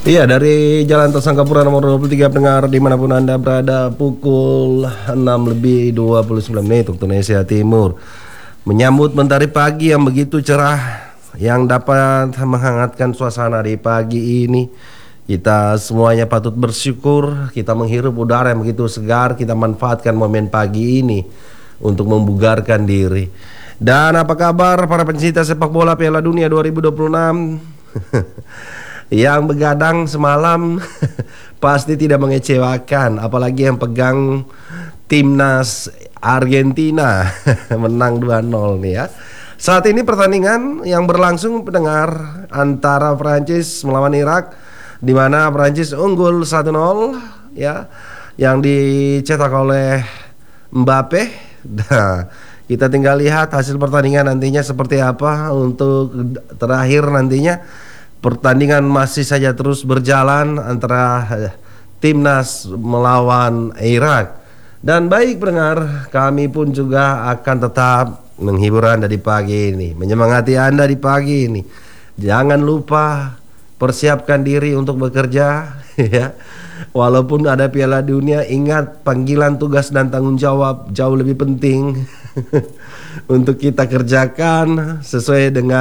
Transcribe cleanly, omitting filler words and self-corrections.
Iya, dari Jalan Tol Sangkapura nomor 23 pendengar dimanapun Anda berada, pukul 6:29 waktu Indonesia Timur, menyambut mentari pagi yang begitu cerah, yang dapat menghangatkan suasana di pagi ini. Kita semuanya patut bersyukur kita menghirup udara yang begitu segar. Kita manfaatkan momen pagi ini untuk membugarkan diri. Dan apa kabar para pencinta sepak bola Piala Dunia 2026? Yang begadang semalam pasti tidak mengecewakan, apalagi yang pegang timnas Argentina menang 2-0 nih ya. Saat ini pertandingan yang berlangsung pendengar antara Prancis melawan Irak, di mana Prancis unggul 1-0 ya, yang dicetak oleh Mbappe. Nah, kita tinggal lihat hasil pertandingan nantinya seperti apa. Untuk terakhir nantinya pertandingan masih saja terus berjalan antara timnas melawan Irak. Dan baik pendengar, kami pun juga akan tetap menghibur Anda di pagi ini, menyemangati Anda di pagi ini. Jangan lupa persiapkan diri untuk bekerja ya. Walaupun ada Piala Dunia, ingat panggilan tugas dan tanggung jawab jauh lebih penting untuk kita kerjakan sesuai dengan